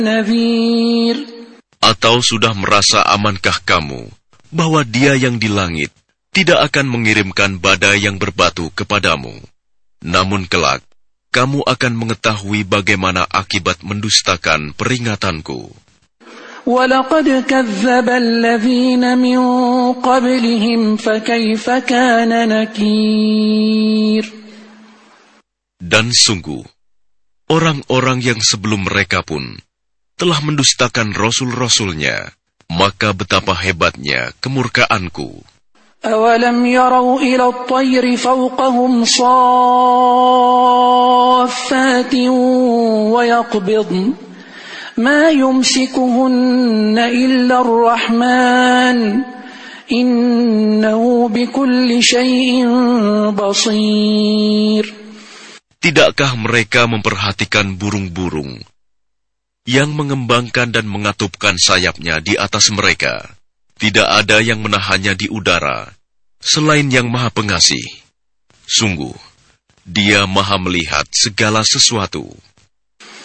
نذير. Atau sudah merasa amankah kamu bahwa Dia yang di langit tidak akan mengirimkan badai yang berbatu kepadamu? Namun kelak, kamu akan mengetahui bagaimana akibat mendustakan peringatanku. وَلَقَدْ كَذَّبَ الَّذِينَ مِنْ قَبْلِهِمْ فَكَيْفَ كَانَ نَكِيرٌ. Dan sungguh, orang-orang yang sebelum mereka pun telah mendustakan rasul-rasulnya, maka betapa hebatnya kemurkaanku. أَوَلَمْ يَرَوْا إِلَى الطَّيْرِ فَوْقَهُمْ صَافَّاتٍ وَيَقْبِضْنَ مَا يُمْسِكُهُنَّ إِلَّا الرَّحْمَنُ إِنَّهُ بِكُلِّ شَيْءٍ بَصِيرٌ. Tidakkah mereka memperhatikan burung-burung yang mengembangkan dan mengatupkan sayapnya di atas mereka? Tidak ada yang menahannya di udara, selain yang Maha Pengasih. Sungguh, Dia Maha melihat segala sesuatu.